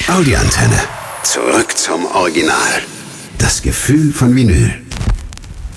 Audioantenne. Zurück zum Original. Das Gefühl von Vinyl.